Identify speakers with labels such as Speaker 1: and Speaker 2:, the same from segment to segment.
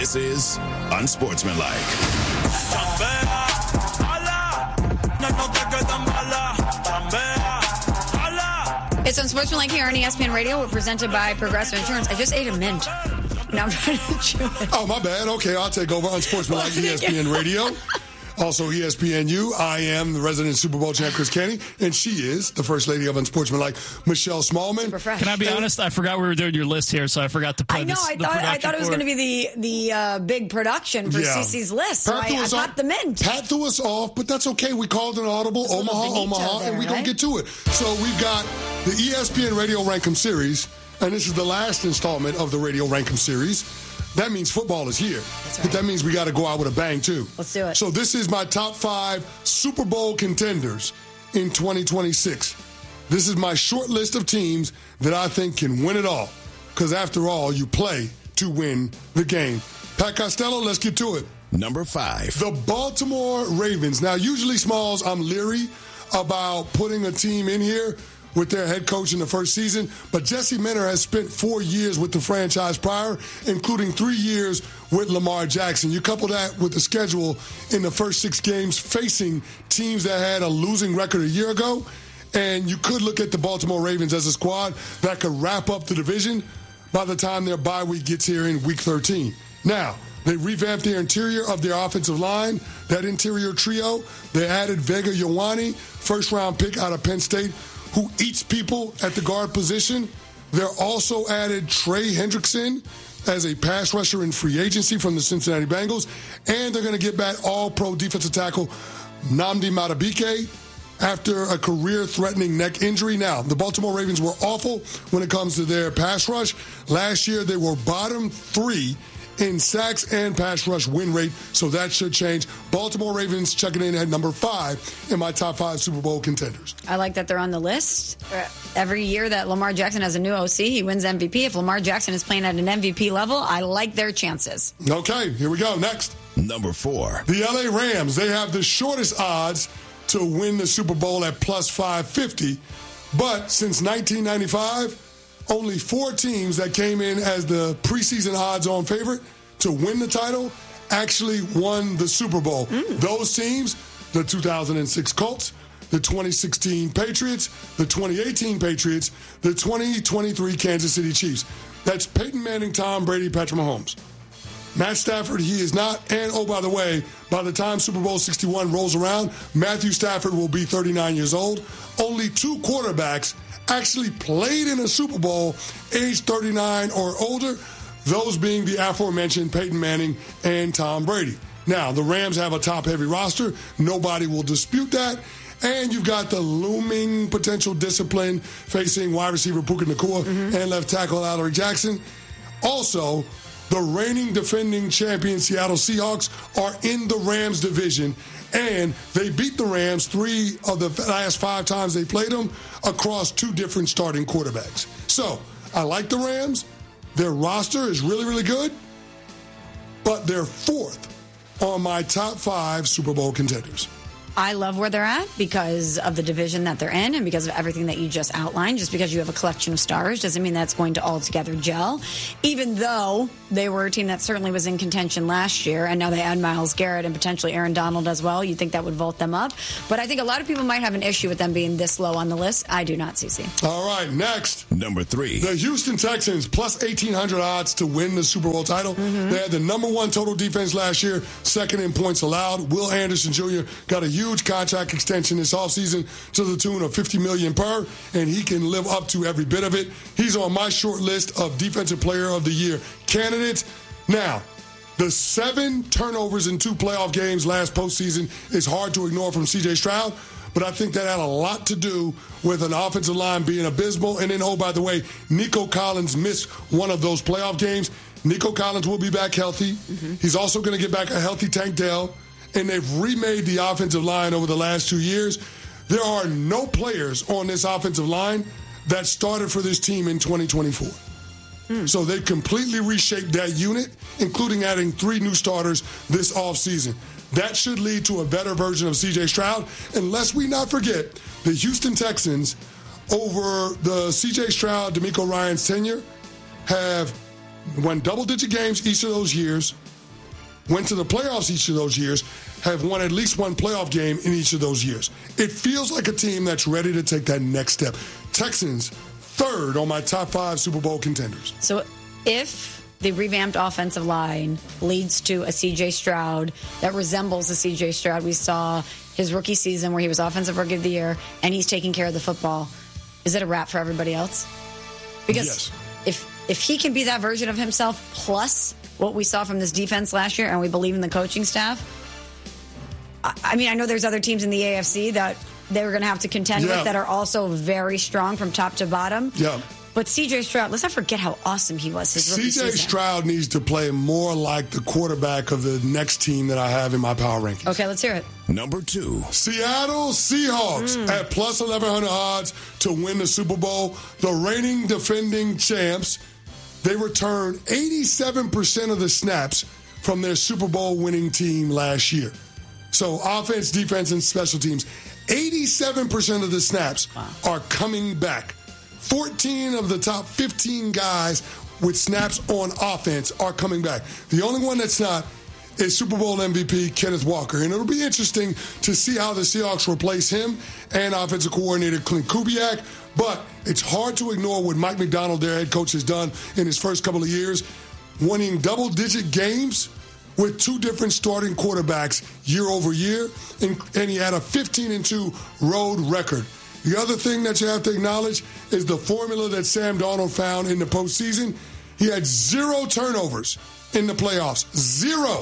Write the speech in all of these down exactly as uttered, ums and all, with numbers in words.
Speaker 1: This is Unsportsmanlike.
Speaker 2: It's Unsportsmanlike here on E S P N Radio. We're presented by Progressive Insurance. I just ate a mint. Now I'm trying to chew it.
Speaker 3: Oh, my bad. Okay, I'll take over. Unsportsmanlike E S P N Radio. Also E S P N U. I am the resident Super Bowl champ, Chris Canty, and she is the first lady of Unsportsmanlike, Michelle Smallman.
Speaker 2: Super fresh.
Speaker 4: Can I be and, honest? I forgot we were doing your list here, so I forgot to put
Speaker 2: I know.
Speaker 4: this,
Speaker 2: I thought I thought it was going to be the the uh, big production for
Speaker 3: yeah.
Speaker 2: Cece's list. So
Speaker 3: Pat
Speaker 2: I, I
Speaker 3: popped
Speaker 2: popped the mint.
Speaker 3: Pat threw us off, but that's okay. We called an audible,
Speaker 2: There's
Speaker 3: Omaha, Omaha,
Speaker 2: there,
Speaker 3: and we're
Speaker 2: right?
Speaker 3: going to get to it. So we've got the E S P N Radio Rankem Series, and this is the last installment of the Radio Rankem Series. That means football is here.
Speaker 2: That's right.
Speaker 3: But that means we got to go out with a bang, too.
Speaker 2: Let's do it.
Speaker 3: So this is my top five Super Bowl contenders in twenty twenty-six. This is my short list of teams that I think can win it all. Because after all, you play to win the game. Pat Costello, let's get to it.
Speaker 1: Number five.
Speaker 3: The Baltimore Ravens. Now, usually, Smalls, I'm leery about putting a team in here with their head coach in the first season, but Jesse Minter has spent four years with the franchise prior, including three years with Lamar Jackson. You couple that with the schedule in the first six games facing teams that had a losing record a year ago, and you could look at the Baltimore Ravens as a squad that could wrap up the division by the time their bye week gets here in week thirteen. Now, they revamped the interior of their offensive line, that interior trio. They added Vega Ioane, first-round pick out of Penn State, who eats people at the guard position. They're also added Trey Hendrickson as a pass rusher in free agency from the Cincinnati Bengals. And they're going to get back all-pro defensive tackle Nnamdi Madubuike after a career-threatening neck injury. Now, the Baltimore Ravens were awful when it comes to their pass rush. Last year, they were bottom three in sacks and pass rush win rate, so that should change. Baltimore Ravens checking in at number five in my top five Super Bowl contenders.
Speaker 2: I like that they're on the list. Every year that Lamar Jackson has a new O C, he wins M V P. If Lamar Jackson is playing at an M V P level, I like their chances.
Speaker 3: Okay, here we go. Next.
Speaker 1: Number four.
Speaker 3: The L A Rams. They have the shortest odds to win the Super Bowl at plus five fifty, but since nineteen ninety-five, only four teams that came in as the preseason odds-on favorite to win the title actually won the Super Bowl. Mm. Those teams, the two thousand six Colts, the twenty sixteen Patriots, the twenty eighteen Patriots, the twenty twenty-three Kansas City Chiefs. That's Peyton Manning, Tom Brady, Patrick Mahomes. Matt Stafford, he is not. And, oh, by the way, by the time Super Bowl sixty-one rolls around, Matthew Stafford will be thirty-nine years old. Only two quarterbacks actually played in a Super Bowl age thirty-nine or older, those being the aforementioned Peyton Manning and Tom Brady. Now, the Rams have a top-heavy roster. Nobody will dispute that. And you've got the looming potential discipline facing wide receiver Puka Nacua mm-hmm. and left tackle Alaric Jackson. Also, the reigning defending champion Seattle Seahawks are in the Rams division, and they beat the Rams three of the last five times they played them across two different starting quarterbacks. So, I like the Rams. Their roster is really, really good, but they're fourth on my top five Super Bowl contenders.
Speaker 2: I love where they're at because of the division that they're in and because of everything that you just outlined. Just because you have a collection of stars doesn't mean that's going to all together gel. Even though they were a team that certainly was in contention last year, and now they add Myles Garrett and potentially Aaron Donald as well. You'd think that would vault them up. But I think a lot of people might have an issue with them being this low on the list. I do not, Cece.
Speaker 3: All right, next.
Speaker 1: Number three.
Speaker 3: The Houston Texans, plus eighteen hundred odds to win the Super Bowl title. Mm-hmm. They had the number one total defense last year, second in points allowed. Will Anderson Junior got a huge contract extension this offseason to the tune of fifty million dollars per, and he can live up to every bit of it. He's on my short list of Defensive Player of the Year candidates. Now, the seven turnovers in two playoff games last postseason is hard to ignore from C J Stroud, but I think that had a lot to do with an offensive line being abysmal. And then, oh, by the way, Nico Collins missed one of those playoff games. Nico Collins will be back healthy. Mm-hmm. He's also going to get back a healthy Tank Dell. And they've remade the offensive line over the last two years. There are no players on this offensive line that started for this team in twenty twenty-four. Mm. So they completely reshaped that unit, including adding three new starters this offseason. That should lead to a better version of C J Stroud. And lest we not forget, the Houston Texans, over the C J Stroud, DeMeco Ryans tenure, have won double-digit games each of those years, went to the playoffs each of those years, have won at least one playoff game in each of those years. It feels like a team that's ready to take that next step. Texans, third on my top five Super Bowl contenders.
Speaker 2: So if the revamped offensive line leads to a C J Stroud that resembles the C J Stroud we saw his rookie season where he was Offensive Rookie of the Year and he's taking care of the football, is it a wrap for everybody else? Because
Speaker 3: yes.
Speaker 2: if if he can be that version of himself plus what we saw from this defense last year and we believe in the coaching staff, I, I mean, I know there's other teams in the A F C that they're going to have to contend
Speaker 3: yeah.
Speaker 2: with that are also very strong from top to bottom.
Speaker 3: Yeah.
Speaker 2: But C J Stroud, let's not forget how awesome he was his rookie
Speaker 3: C J
Speaker 2: season.
Speaker 3: Stroud needs to play more like the quarterback of the next team that I have in my power rankings.
Speaker 2: Okay, let's hear it.
Speaker 1: Number two.
Speaker 3: Seattle Seahawks
Speaker 2: Mm.
Speaker 3: at plus eleven hundred odds to win the Super Bowl. The reigning defending champs. They return eighty-seven percent of the snaps from their Super Bowl winning team last year. So offense, defense, and special teams. eighty-seven percent of the snaps wow. are coming back. fourteen of the top fifteen guys with snaps on offense are coming back. The only one that's not is Super Bowl M V P Kenneth Walker. And it'll be interesting to see how the Seahawks replace him and offensive coordinator Clint Kubiak. But it's hard to ignore what Mike Macdonald, their head coach, has done in his first couple of years, winning double-digit games with two different starting quarterbacks year over year. And, and he had a fifteen and two road record. The other thing that you have to acknowledge is the formula that Sam Darnold found in the postseason. He had zero turnovers in the playoffs. Zero.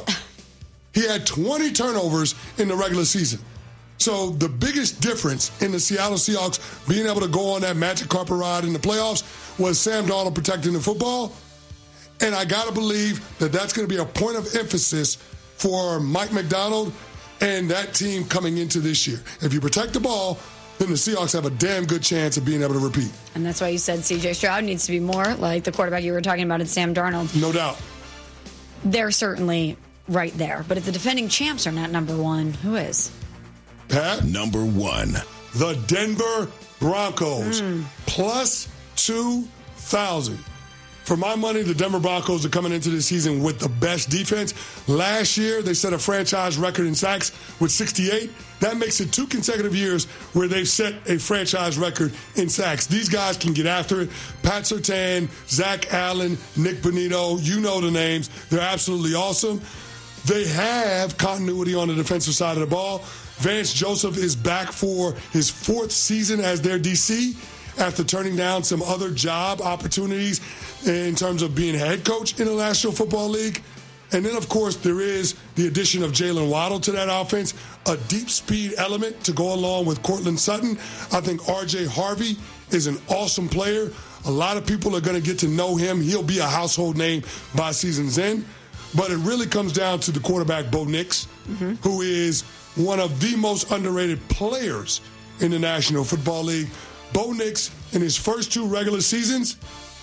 Speaker 3: He had twenty turnovers in the regular season. So the biggest difference in the Seattle Seahawks being able to go on that magic carpet ride in the playoffs was Sam Darnold protecting the football. And I got to believe that that's going to be a point of emphasis for Mike Macdonald and that team coming into this year. If you protect the ball, then the Seahawks have a damn good chance of being able to repeat.
Speaker 2: And that's why you said C J Stroud needs to be more like the quarterback you were talking about in Sam Darnold.
Speaker 3: No doubt.
Speaker 2: They're certainly right there. But if the defending champs are not number one, who is?
Speaker 3: Pat?
Speaker 1: Number one.
Speaker 3: The Denver Broncos.
Speaker 2: Mm.
Speaker 3: Plus two thousand. For my money, the Denver Broncos are coming into this season with the best defense. Last year, they set a franchise record in sacks with sixty-eight. That makes it two consecutive years where they've set a franchise record in sacks. These guys can get after it. Pat Surtain, Zach Allen, Nick Bonito, you know the names. They're absolutely awesome. They have continuity on the defensive side of the ball. Vance Joseph is back for his fourth season as their D C after turning down some other job opportunities in terms of being head coach in the National Football League. And then, of course, there is the addition of Jalen Waddle to that offense, a deep speed element to go along with Cortland Sutton. I think R J Harvey is an awesome player. A lot of people are going to get to know him. He'll be a household name by season's end. But it really comes down to the quarterback, Bo Nix, mm-hmm. who is one of the most underrated players in the National Football League. Bo Nix, in his first two regular seasons,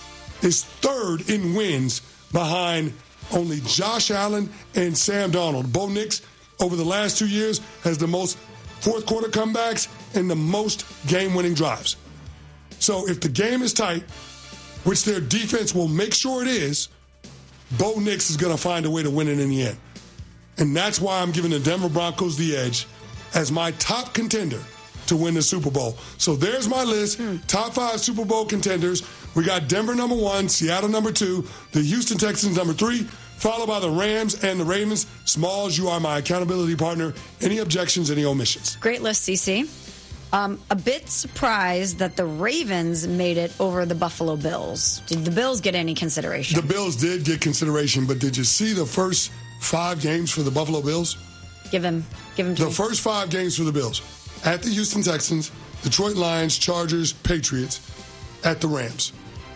Speaker 3: is third in wins behind only Josh Allen and Sam Darnold. Bo Nix, over the last two years, has the most fourth quarter comebacks and the most game-winning drives. So if the game is tight, which their defense will make sure it is, Bo Nix is going to find a way to win it in the end. And that's why I'm giving the Denver Broncos the edge as my top contender to win the Super Bowl. So there's my list. Hmm. Top five Super Bowl contenders. We got Denver number one, Seattle number two, the Houston Texans number three, followed by the Rams and the Ravens. Smalls, you are my accountability partner. Any objections, any omissions?
Speaker 2: Great list, C C. Um, a bit surprised that the Ravens made it over the Buffalo Bills. Did the Bills get any consideration?
Speaker 3: The Bills did get consideration, but did you see the first five games for the Buffalo Bills?
Speaker 2: Give him, give him to
Speaker 3: The
Speaker 2: me.
Speaker 3: first five games for the Bills. At the Houston Texans, Detroit Lions, Chargers, Patriots, at the Rams.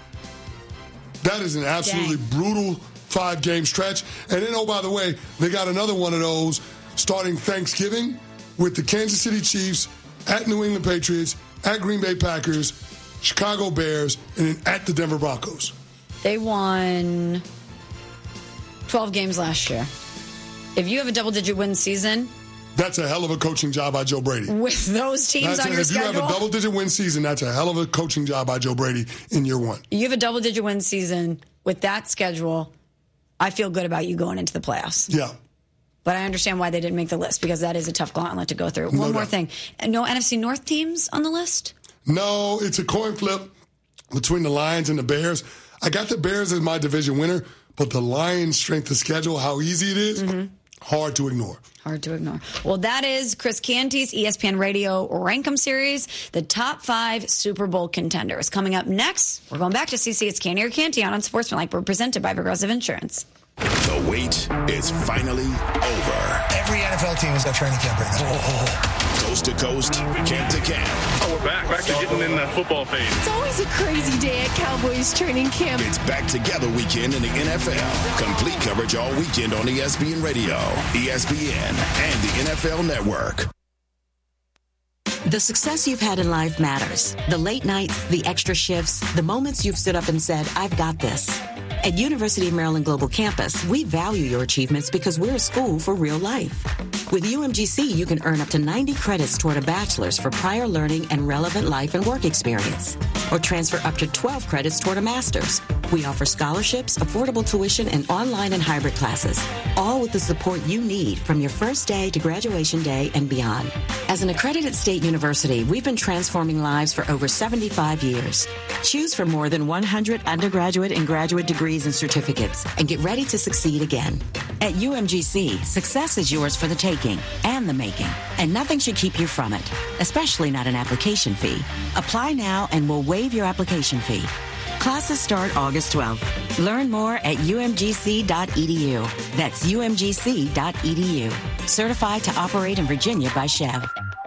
Speaker 3: That is an absolutely
Speaker 2: Dang.
Speaker 3: brutal five-game stretch. And then, oh, by the way, they got another one of those starting Thanksgiving with the Kansas City Chiefs, at New England Patriots, at Green Bay Packers, Chicago Bears, and then at the Denver Broncos.
Speaker 2: They won twelve games last year. If you have a double-digit win season,
Speaker 3: that's a hell of a coaching job by Joe Brady.
Speaker 2: With those teams
Speaker 3: that's
Speaker 2: on
Speaker 3: a,
Speaker 2: your
Speaker 3: if
Speaker 2: schedule.
Speaker 3: If you have a double-digit win season, that's a hell of a coaching job by Joe Brady in year one.
Speaker 2: You have a double-digit win season with that schedule. I feel good about you going into the playoffs.
Speaker 3: Yeah.
Speaker 2: but I understand why they didn't make the list because that is a tough gauntlet to go through.
Speaker 3: No
Speaker 2: One more
Speaker 3: doubt.
Speaker 2: thing. No N F C North teams on the list?
Speaker 3: No, it's a coin flip between the Lions and the Bears. I got the Bears as my division winner, but the Lions' strength of schedule, how easy it is, mm-hmm. hard to ignore.
Speaker 2: Hard to ignore. Well, that is Chris Canty's E S P N Radio Rankum Series, the top five Super Bowl contenders. Coming up next, we're going back to C C. It's Canty or Canty on Unsportsmanlike. We're presented by Progressive Insurance.
Speaker 1: The wait is finally over.
Speaker 5: Every N F L team is a training camp right now. Oh.
Speaker 1: Coast to coast, camp to camp.
Speaker 6: Oh, we're back. Back to getting in the football phase.
Speaker 7: It's always a crazy day at Cowboys training camp.
Speaker 1: It's back together weekend in the N F L. Complete coverage all weekend on E S P N Radio, E S P N, and the N F L Network.
Speaker 8: The success you've had in life matters. The late nights, the extra shifts, the moments you've stood up and said, I've got this. At University of Maryland Global Campus, we value your achievements because we're a school for real life. With U M G C, you can earn up to ninety credits toward a bachelor's for prior learning and relevant life and work experience, or transfer up to twelve credits toward a master's. We offer scholarships, affordable tuition, and online and hybrid classes, all with the support you need from your first day to graduation day and beyond. As an accredited state university, we've been transforming lives for over seventy-five years. Choose from more than one hundred undergraduate and graduate degrees and certificates, and get ready to succeed again. At U M G C, success is yours for the taking and the making, and nothing should keep you from it, especially not an application fee. Apply now and we'll waive your application fee. Classes start August twelfth. Learn more at U M G C dot E D U. That's U M G C dot E D U. Certified to operate in Virginia by Chev.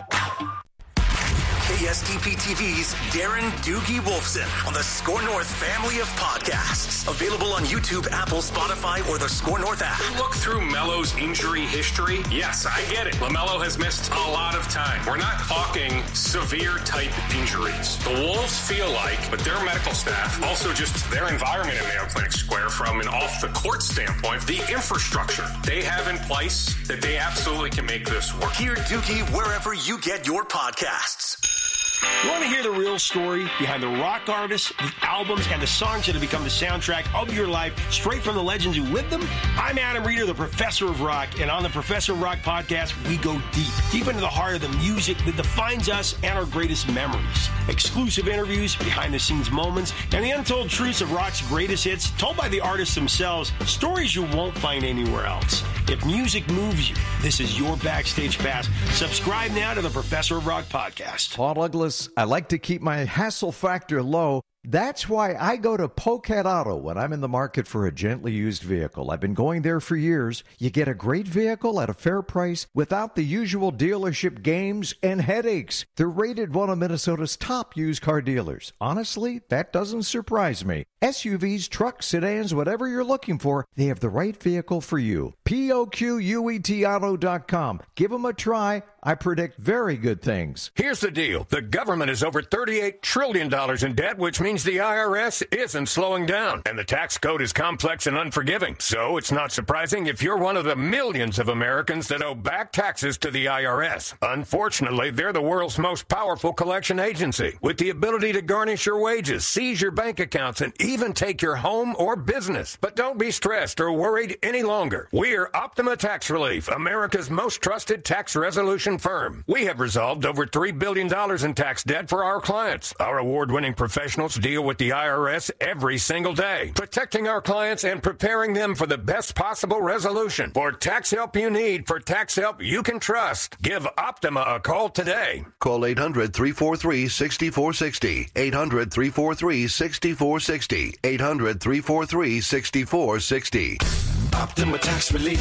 Speaker 9: K S T P T V's Darren Doogie Wolfson on the Score North family of podcasts. Available on YouTube, Apple, Spotify, or the Score North app.
Speaker 6: Look through Melo's injury history. Yes, I get it. LaMelo has missed a lot of time. We're not talking severe type injuries. The Wolves feel like, but their medical staff, also just their environment in Mayo Clinic Square from an off the court standpoint, the infrastructure they have in place that they absolutely can make this work.
Speaker 9: Hear Doogie wherever you get your podcasts.
Speaker 10: You want to hear the real story behind the rock artists, the albums, and the songs that have become the soundtrack of your life, straight from the legends who lived them? I'm Adam Reeder, the Professor of Rock, and on the Professor of Rock podcast, we go deep, deep into the heart of the music that defines us and our greatest memories. Exclusive interviews, behind-the-scenes moments, and the untold truths of rock's greatest hits, told by the artists themselves, stories you won't find anywhere else. If music moves you, this is your backstage pass. Subscribe now to the Professor of Rock podcast.
Speaker 11: Paul Douglas. I like to keep my hassle factor low. That's why I go to Polecat Auto when I'm in the market for a gently used vehicle. I've been going there for years. You get a great vehicle at a fair price without the usual dealership games and headaches. They're rated one of Minnesota's top used car dealers. Honestly, that doesn't surprise me. S U Vs, trucks, sedans, whatever you're looking for, they have the right vehicle for you. P O Q U E T auto dot com. Give them a try. I predict very good things.
Speaker 12: Here's the deal. The government is over thirty-eight trillion dollars in debt, which means the I R S isn't slowing down. And the tax code is complex and unforgiving. So it's not surprising if you're one of the millions of Americans that owe back taxes to the I R S. Unfortunately, they're the world's most powerful collection agency, with the ability to garnish your wages, seize your bank accounts, and even take your home or business. But don't be stressed or worried any longer. We're Optima Tax Relief, America's most trusted tax resolution firm. We have resolved over three billion dollars in tax debt for our clients. Our award-winning professionals deal with the I R S every single day, protecting our clients and preparing them for the best possible resolution. For tax help you need, for tax help you can trust, give Optima a call today.
Speaker 13: Call eight hundred, three four three, six four six zero, eight hundred, three four three, six four six zero, eight hundred, three four three, six four six zero.
Speaker 9: Optima Tax Relief.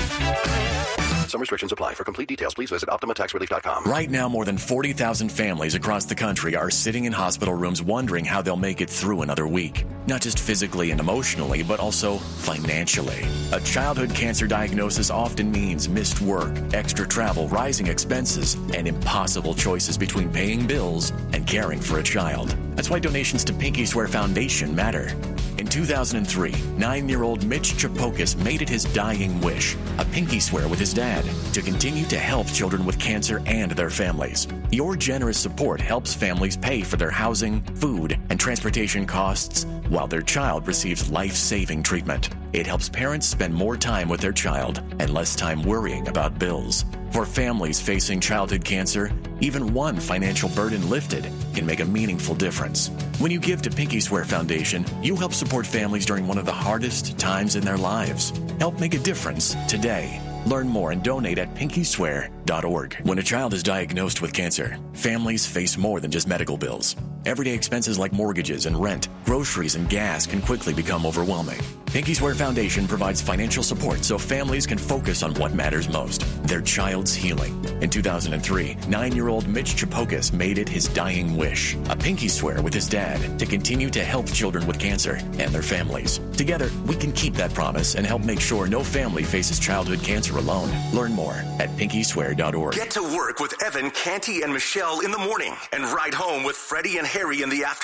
Speaker 13: Some restrictions apply. For complete details, please visit Optima Tax Relief dot com.
Speaker 14: Right now, more than forty thousand families across the country are sitting in hospital rooms wondering how they'll make it through another week. Not just physically and emotionally, but also financially. A childhood cancer diagnosis often means missed work, extra travel, rising expenses, and impossible choices between paying bills and caring for a child. That's why donations to Pinky Swear Foundation matter. In two thousand three, nine-year-old Mitch Chapokis made it his dying wish, a pinky swear with his dad, to continue to help children with cancer and their families. Your generous support helps families pay for their housing, food, and transportation costs while their child receives life-saving treatment. It helps parents spend more time with their child and less time worrying about bills. For families facing childhood cancer, even one financial burden lifted can make a meaningful difference. When you give to Pinky Swear Foundation, you help support families during one of the hardest times in their lives. Help make a difference today. Learn more and donate at pinky swear dot org. When a child is diagnosed with cancer, families face more than just medical bills. Everyday expenses like mortgages and rent, groceries and gas can quickly become overwhelming. Pinky Swear Foundation provides financial support so families can focus on what matters most, their child's healing. In two thousand three, nine-year-old Mitch Chapokas made it his dying wish, a pinky swear with his dad, to continue to help children with cancer and their families. Together, we can keep that promise and help make sure no family faces childhood cancer alone. Learn more at pinky swear dot org.
Speaker 9: Get to work with Evan, Canty, and Michelle in the morning and ride home with Freddie and Harry in the afternoon.